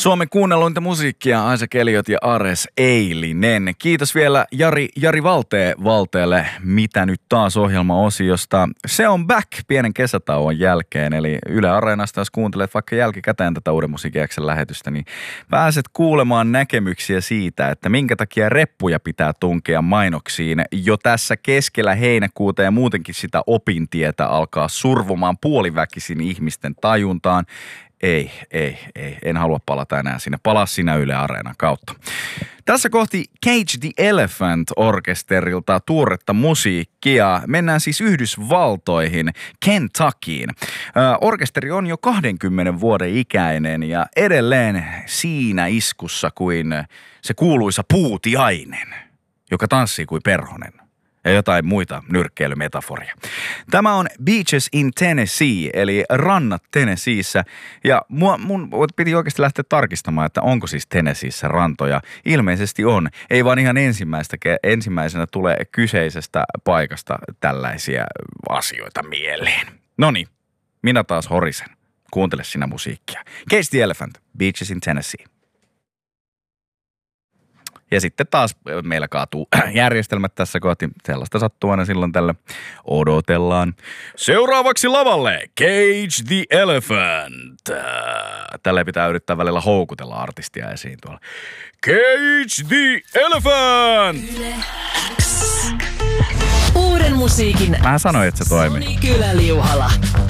Suomen kuunnelluinta musiikkia Isaac Elliot ja Ares Eilinen. Kiitos vielä Jari Valteelle, mitä nyt taas ohjelmaosiosta. Se on back pienen kesätauon jälkeen, eli Yle Areenasta, jos kuuntelet vaikka jälkikäteen tätä Uuden musiikin lähetystä, niin pääset kuulemaan näkemyksiä siitä, että minkä takia reppuja pitää tunkea mainoksiin jo tässä keskellä heinäkuuta ja muutenkin sitä opintietä alkaa survomaan puoliväkisin ihmisten tajuntaan. Ei, en halua palata enää sinne. Palaa sinä Yle Areenan kautta. Tässä kohti Cage the Elephant-orkesterilta tuoretta musiikkia. Mennään siis Yhdysvaltoihin, Kentuckyin. Orkesteri on jo 20 vuoden ikäinen ja edelleen siinä iskussa kuin se kuuluisa puutiainen, joka tanssii kuin perhonen. Ja jotain muita nyrkkeilymetaforia. Tämä on Beaches in Tennessee, eli rannat Tennesseeissä. Ja mun piti oikeasti lähteä tarkistamaan, että onko siis Tennesseeissä rantoja. Ilmeisesti on. Ei vaan ihan ensimmäisenä tulee kyseisestä paikasta tällaisia asioita mieleen. Noniin, minä taas horisen. Kuuntele sinä musiikkia. Cage the Elephant, Beaches in Tennessee. Ja sitten taas meillä kaatuu järjestelmät tässä kohti. Sellaista sattuu aina silloin tällä. Odotellaan. Seuraavaksi lavalle Cage the Elephant. Tällä pitää yrittää välillä houkutella artistia esiin tuolla. Cage the Elephant! Uuden musiikin. Mä sanoin, että se toimii. Soni Kyläliuhala.